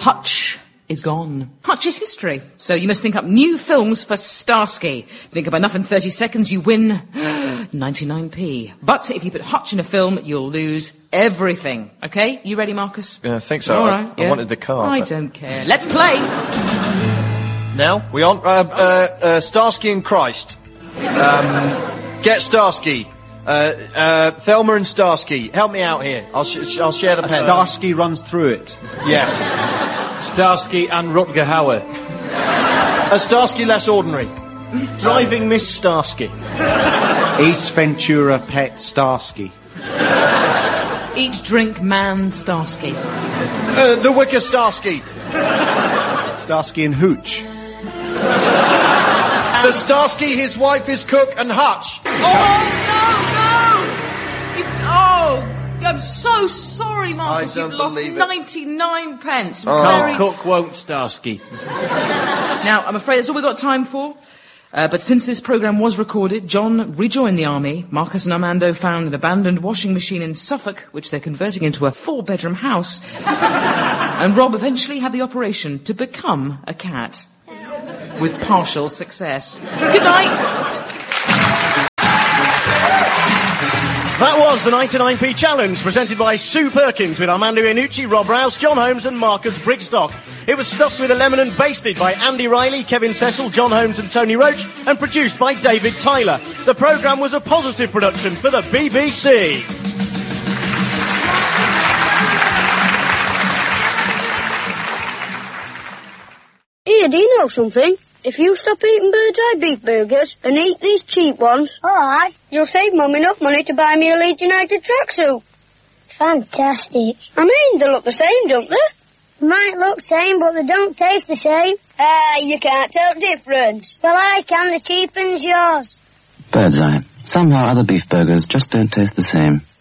Hutch is gone. Hutch is history. So you must think up new films for Starsky. Think up enough in 30 seconds, you win 99p. But if you put Hutch in a film, you'll lose everything. Okay? You ready, Marcus? Yeah, I think so. All right. I wanted the card. I don't care. Let's play. Now? We on? Starsky and Christ. Get Starsky. Thelma and Starsky. Help me out here. I'll share the pen. Starsky runs through it. Yes. Starsky and Rutger Hauer. A Starsky less ordinary. Driving Miss Starsky. Ace Ventura Pet Starsky. Each drink man Starsky. The Wicker Starsky. Starsky and Hooch. The Starsky, his wife is Cook and Hutch. I'm so sorry, Marcus. You've lost 99 pence. Can't cook, won't Starsky. Now, I'm afraid that's all we've got time for. But since this programme was recorded, John rejoined the army. Marcus and Armando found an abandoned washing machine in Suffolk, which they're converting into a 4-bedroom house. And Rob eventually had the operation to become a cat. With partial success. Good night. That was the 99p Challenge, presented by Sue Perkins with Armando Iannucci, Rob Rouse, John Holmes and Marcus Brigstock. It was stuffed with a lemon and basted by Andy Riley, Kevin Cecil, John Holmes and Tony Roach, and produced by David Tyler. The programme was a positive production for the BBC. Here, do you know something? If you stop eating Bird's Eye beef burgers and eat these cheap ones, alright, you'll save Mum enough money to buy me a Leeds United tracksuit. Fantastic. I mean, they look the same, don't they? Might look same, but they don't taste the same. You can't tell difference. Well, I can. The cheap one's yours. Bird's Eye. Somehow other beef burgers just don't taste the same.